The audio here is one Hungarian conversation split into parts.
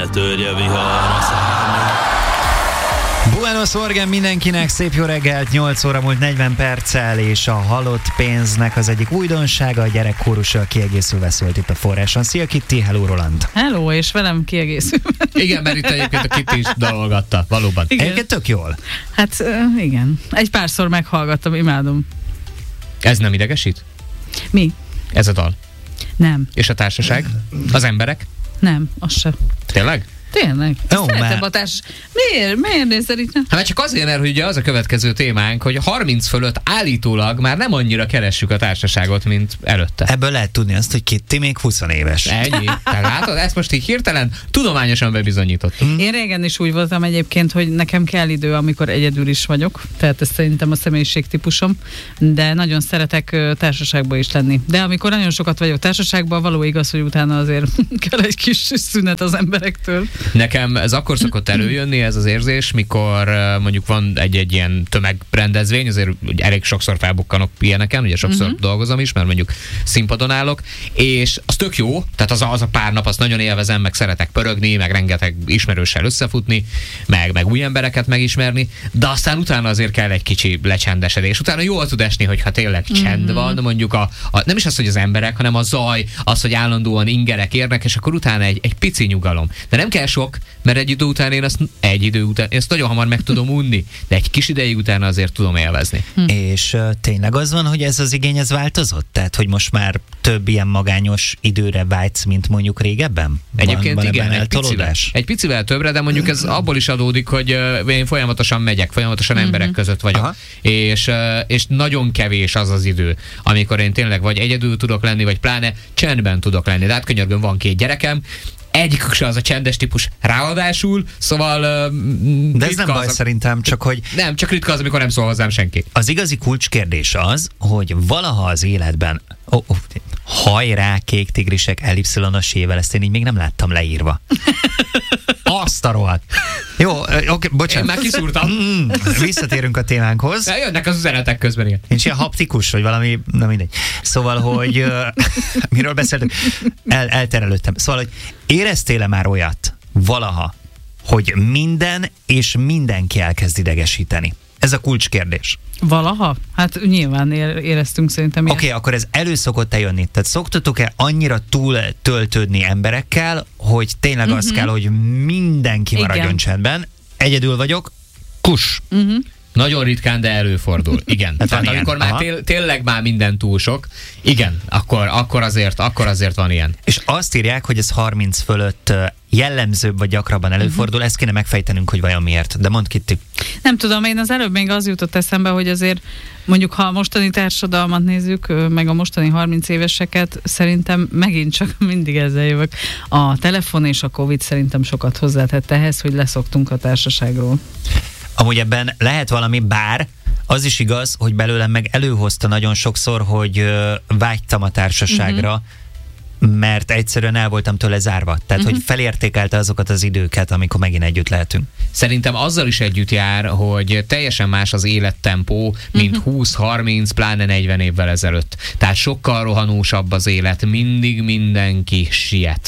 ne törje viharra szállni. Buenos Orgen mindenkinek, szép jó reggelt, 8 óra múlt 40 perccel, és a halott pénznek az egyik újdonsága a gyerekkórussal kiegészülve szólt itt a Forráson. Szia Kitty, hello Roland. Hello, és velem kiegészülve. Igen, mert itt egyébként a Kitty is dalolgatta, valóban. Igen. Egyébként tök jól. Hát igen, egy párszor meghallgattam, imádom. Ez nem idegesít? Mi? Ez a dal. Nem. És a társaság? Az emberek? Nem, az se. Tényleg? Tényleg. Ó, Szeretem már- a társ... Miért nézel itt? Hát mert csak azért, mert ugye az a következő témánk, hogy 30 fölött állítólag már nem annyira keressük a társaságot, mint előtte. Ebből lehet tudni azt, hogy Kitty még 20 éves. Ennyi. Tehát látod, ezt most így hirtelen tudományosan bebizonyítottuk. Én régen is úgy voltam egyébként, hogy nekem kell idő, amikor egyedül is vagyok. Tehát ez szerintem a személyiségtípusom. De nagyon szeretek társaságban is lenni. De amikor nagyon sokat vagyok társaságban, való igaz, hogy utána azért kell egy kis szünet az emberektől. Nekem ez akkor szokott előjönni, ez az érzés, mikor mondjuk van egy ilyen tömegrendezvény, azért elég sokszor felbukkanok ilyeneken, ugye sokszor dolgozom is, mert mondjuk színpadon állok, és az tök jó, tehát az a pár nap, azt nagyon élvezem, meg szeretek pörögni, meg rengeteg ismerőssel összefutni, meg új embereket megismerni, de aztán utána azért kell egy kicsi lecsendesedés. Utána jól tud esni, hogyha tényleg csend van, mondjuk nem is az, hogy az emberek, hanem a zaj, az, hogy állandóan ingerek érnek, és akkor utána egy pici nyugalom. De nem kell sok, mert egy idő után én ezt nagyon hamar meg tudom unni, de egy kis ideig utána azért tudom élvezni. És tényleg az van, hogy ez az igény ez változott? Tehát, hogy most már több ilyen magányos időre vágysz, mint mondjuk régebben? Egyébként van igen, ebben eltolódás? egy picivel többre, de mondjuk ez abból is adódik, hogy én folyamatosan megyek, folyamatosan emberek között vagyok, és nagyon kevés az az idő, amikor én tényleg vagy egyedül tudok lenni, vagy pláne csendben tudok lenni. De hát könyörgöm, van 2 gyerekem, egyikük se az a csendes típus ráadásul, szóval... De ez nem baj szerintem, csak hogy... Nem, csak ritka az, amikor nem szól hozzám senki. Az igazi kulcskérdés az, hogy valaha az életben... hajrá, kék tigrisek, ellipszilonos ével, ezt én így még nem láttam leírva. Azt a rohadt. Jó, oké, bocsánat. Én már kiszúrtam. Visszatérünk a témánkhoz. Jönnek az üzenetek közben, igen. Nincs ilyen haptikus, vagy valami, na mindegy. Szóval, hogy miről beszéltünk? Elterelődtem. Szóval, hogy éreztél-e már olyat valaha, hogy minden és mindenki elkezd idegesíteni? Ez a kulcskérdés. Valaha? Hát nyilván éreztünk szerintem Oké, akkor ez elő szokott-e jönni? Tehát szoktatok-e annyira túl töltődni emberekkel, hogy tényleg az kell, hogy mindenki maradjon csendben? Egyedül vagyok, kus. Nagyon ritkán, de előfordul. Igen. Hát Tehát amikor már tényleg már minden túl sok, igen, akkor azért van ilyen. És azt írják, hogy ez 30 fölött jellemzőbb vagy gyakrabban előfordul, ezt kéne megfejtenünk, hogy vajon miért. De mondd, Kitty. Nem tudom, én az előbb még az jutott eszembe, hogy azért mondjuk, ha a mostani társadalmat nézzük, meg a mostani 30 éveseket, szerintem megint csak mindig ezzel jövök. A telefon és a Covid szerintem sokat hozzátett ehhez, hogy leszoktunk a társaságról. Amúgy ebben lehet valami, bár az is igaz, hogy belőlem meg előhozta nagyon sokszor, hogy vágytam a társaságra, mert egyszerűen el voltam tőle zárva. Tehát, hogy felértékelte azokat az időket, amikor megint együtt lehetünk. Szerintem azzal is együtt jár, hogy teljesen más az élettempó, mint 20-30, pláne 40 évvel ezelőtt. Tehát sokkal rohanósabb az élet, mindig mindenki siet.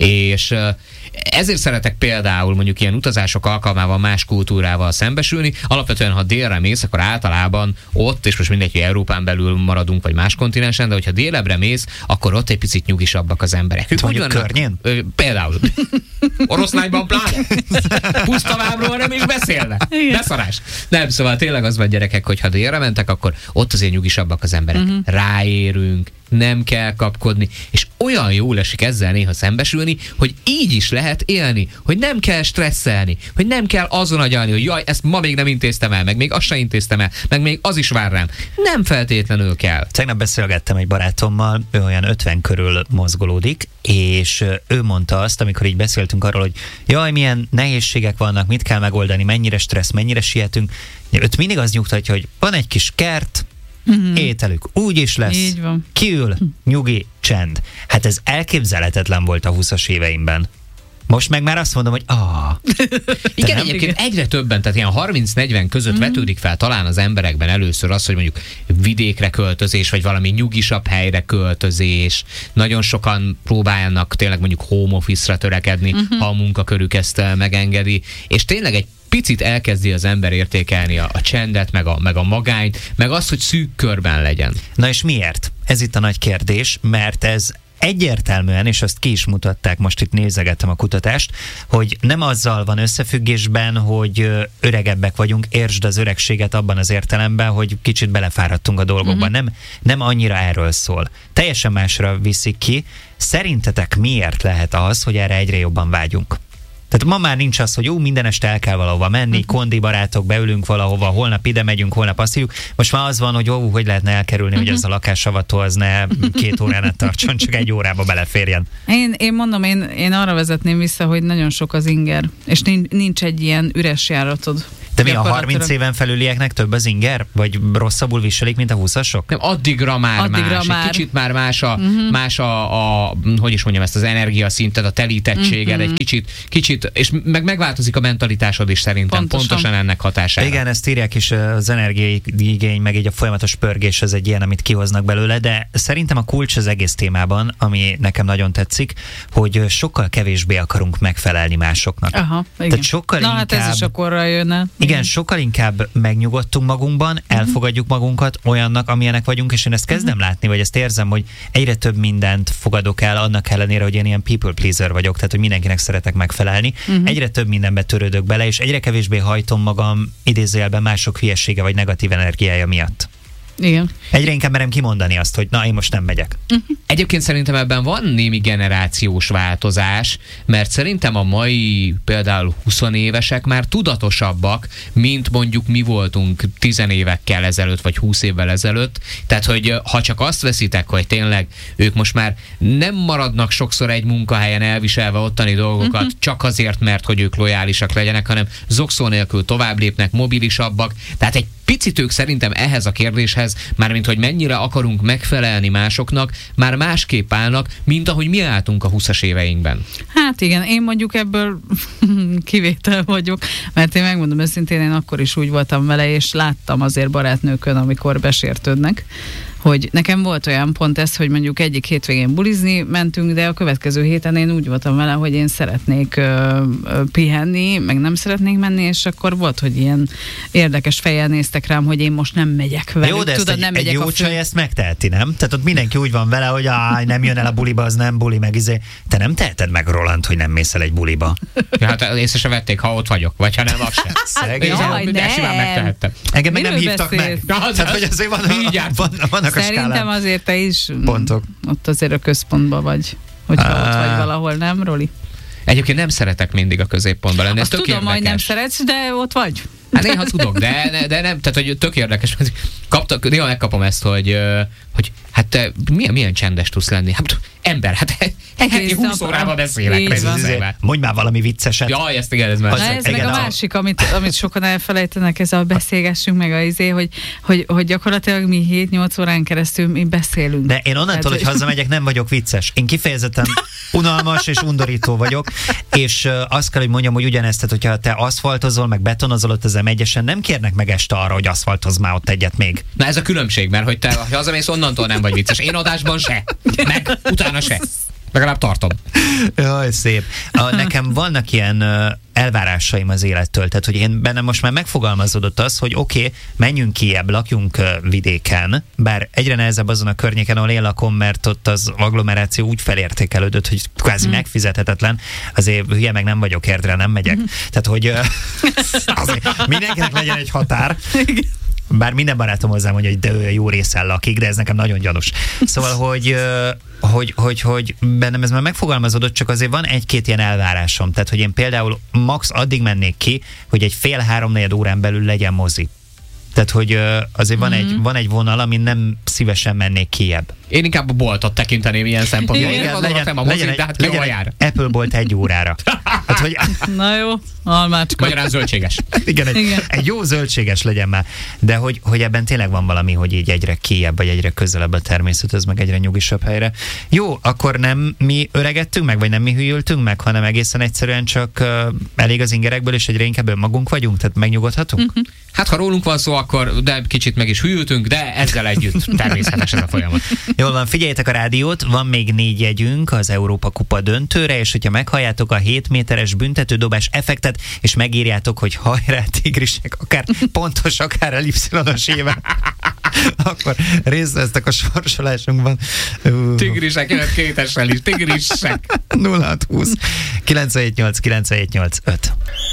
És ezért szeretek például mondjuk ilyen utazások alkalmával más kultúrával szembesülni. Alapvetően, ha délre mész, akkor általában ott, és most mindegy, hogy Európán belül maradunk, vagy más kontinensen, de hogyha délebbre mész, akkor ott egy picit nyugisabbak az emberek. Ők mondjuk Környén? Például. Oroszlányban pláne. Pusztavámról nem is beszélne. Beszarás. Nem, szóval tényleg az van, gyerekek, hogy ha délre mentek, akkor ott azért nyugisabbak az emberek. Ráérünk, nem kell kapkodni, és olyan jól esik ezzel néha szembesülni, hogy így is lehet élni, hogy nem kell stresszelni, hogy nem kell azon agyalni, hogy jaj, ezt ma még nem intéztem el, meg még azt sem intéztem el, meg még az is vár rám. Nem feltétlenül kell. Tegnap beszélgettem egy barátommal, ő olyan 50 körül mozgolódik, és ő mondta azt, amikor így beszéltünk arról, hogy jaj, milyen nehézségek vannak, mit kell megoldani, mennyire stressz, mennyire sietünk. Őt mindig az nyugtatja, hogy van egy kis kert, ételük úgy is lesz, kiül, nyugi, csend. Hát ez elképzelhetetlen volt a 20-as éveimben. Most meg már azt mondom, hogy Igen, egyébként egyre többen, tehát ilyen 30-40 között vetődik fel talán az emberekben először az, hogy mondjuk vidékre költözés, vagy valami nyugisabb helyre költözés. Nagyon sokan próbálnak tényleg mondjuk home office-ra törekedni, ha a munkakörük ezt megengedi. És tényleg egy picit elkezdi az ember értékelni a csendet, meg a magányt, meg azt, hogy szűk körben legyen. Na és miért? Ez itt a nagy kérdés, mert ez egyértelműen, és azt ki is mutatták, most itt nézegettem a kutatást, hogy nem azzal van összefüggésben, hogy öregebbek vagyunk, értsd az öregséget abban az értelemben, hogy kicsit belefáradtunk a dolgokban. Nem annyira erről szól. Teljesen másra viszik ki. Szerintetek miért lehet az, hogy erre egyre jobban vágyunk? Tehát ma már nincs az, hogy minden este el kell valahova menni, kondi barátok, beülünk valahova, holnap ide megyünk, holnap azt hívjuk. Most már az van, hogy hogy lehetne elkerülni, hogy az a lakásavató az ne 2 órán át tartson, csak 1 órába beleférjen. Én mondom, én arra vezetném vissza, hogy nagyon sok az inger, és nincs egy ilyen üres járatod. De mi a 30 éven felülieknek több az inger? Vagy rosszabbul viselik, mint a 20-asok? Nem, addigra már. Egy kicsit már más hogy is mondjam ezt, az energiaszinted, a telítettséged, egy kicsit, és megváltozik a mentalitásod is szerintem, pontosan ennek hatására. Igen, ezt írják is, az energiaigény, meg így a folyamatos pörgés, ez egy ilyen, amit kihoznak belőle, de szerintem a kulcs az egész témában, ami nekem nagyon tetszik, hogy sokkal kevésbé akarunk megfelelni másoknak. Aha, igen. Tehát sokkal inkább, hát ez is akkorra jönne. Igen, sokkal inkább megnyugodtunk magunkban, elfogadjuk magunkat olyannak, amilyenek vagyunk, és én ezt kezdem látni, vagy ezt érzem, hogy egyre több mindent fogadok el, annak ellenére, hogy én ilyen people pleaser vagyok, tehát hogy mindenkinek szeretek megfelelni. Egyre több mindenbe törődök bele, és egyre kevésbé hajtom magam idézőjelben mások hülyesége vagy negatív energiája miatt. Igen. Egyre inkább merem kimondani azt, hogy na, én most nem megyek. Egyébként szerintem ebben van némi generációs változás, mert szerintem a mai például 20 évesek már tudatosabbak, mint mondjuk mi voltunk 10 évekkel ezelőtt, vagy 20 évvel ezelőtt. Tehát, hogy ha csak azt veszitek, hogy tényleg ők most már nem maradnak sokszor egy munkahelyen elviselve ottani dolgokat, csak azért, mert hogy ők lojálisak legyenek, hanem zokszó nélkül tovább lépnek, mobilisabbak. Tehát egy picit ők szerintem ehhez a kérdéshez, mármint hogy mennyire akarunk megfelelni másoknak, már másképp állnak, mint ahogy mi álltunk a 20-as éveinkben. Hát igen, én mondjuk ebből kivétel vagyok, mert én megmondom őszintén, én akkor is úgy voltam vele, és láttam azért barátnőkön, amikor besértődnek, hogy nekem volt olyan pont ez, hogy mondjuk egyik hétvégén bulizni mentünk, de a következő héten én úgy voltam vele, hogy én szeretnék pihenni, meg nem szeretnék menni, és akkor volt, hogy ilyen érdekes fejjel néztek rám, hogy én most nem megyek velük. Jó, de tudod, nem egy jó csaj ezt megteheti, nem? Tehát ott mindenki úgy van vele, hogy nem jön el a buliba, az nem buli, meg Te nem teheted meg, Roland, hogy nem mész el egy buliba. Ja, hát észre se vették, ha ott vagyok, vagy ha nem, az sem. De simán megtehettem. Engem meg nem hívtak meg. Tehát, hogy azért vannak a Szerintem skálán azért te is pontok. Ott azért a központban vagy, hogyha ott vagy valahol, nem, Roli? Egyébként nem szeretek mindig a középpontban lenni, ez tök tudom, érdekes. hogy nem szeretsz, de ott vagy. Hát néha tudok, de nem, tehát hogy tök érdekes. Néha megkapom ezt, hogy hát te milyen csendes tudsz lenni? Hát ember, hát egész 20 órában beszélek. Mondj már valami vicceset. Jaj, ezt igen, ez már. Na ez meg a másik, amit sokan elfelejtenek, ez a beszélgessünk meg hogy gyakorlatilag mi 7-8 órán keresztül mi beszélünk. De én onnantól, hogy hazamegyek, nem vagyok vicces. Én kifejezetten unalmas és undorító vagyok, és azt kell, hogy mondjam, hogy ugyanezt, tehát, hogyha te aszfaltozol, meg betonozol ott az M1-esen, nem kérnek meg este arra, hogy aszfaltozz már ott egyet még. Na ez a különbség, mert hogy te hazamész, onnantól nem vagy vicces. Én adásban se, meg utána se. Legalább tartom. Jaj, szép. Nekem vannak ilyen elvárásaim az élettől, tehát hogy én bennem most már megfogalmazódott az, hogy oké, menjünk kijebb, lakjunk vidéken, bár egyre nehezebb azon a környéken, ahol én lakom, mert ott az agglomeráció úgy felértékelődött, hogy kvázi megfizethetetlen, azért hülye meg nem vagyok, Erdre nem megyek. Tehát, hogy azért mindenkinek legyen egy határ. Bár minden barátom hozzám mondja, hogy de ő jó részen lakik, de ez nekem nagyon gyanús. Szóval, hogy bennem ez már megfogalmazódott, csak azért van egy-két ilyen elvárásom. Tehát, hogy én például max addig mennék ki, hogy egy 2-3-4 órán belül legyen mozi. Tehát, hogy azért van egy vonal, amin nem szívesen mennék kijebb. Én inkább a boltot tekinteném ilyen szempontból. Legyen Apple bolt 1 órára. Hát, hogy... Na jó, almácska. Magyarán zöldséges. Igen, egy jó zöldséges legyen már. De hogy ebben tényleg van valami, hogy így egyre kijebb, vagy egyre közelebb a természethez, meg egyre nyugisabb helyre. Jó, akkor nem mi öregettünk meg, vagy nem mi hűltünk meg, hanem egészen egyszerűen csak elég az ingerekből, és egyre inkább önmagunk vagyunk, tehát megnyugodhatunk? Hát ha rólunk van szó, akkor de kicsit meg is hűltünk, de ezzel együtt természetesen a folyamat. Jól van, figyeljetek a rádiót, van még 4 jegyünk az Európa Kupa döntőre, és hogyha meghalljátok a 7 méteres büntetődobás effektet, és megírjátok, hogy hajrá tigrisek, akár pontos, akár ellipszilonos éve, akkor részt vesztek a sorsolásunkban. Tigrisek, jön 2-essel is, tigrisek. 0620 978 978 5.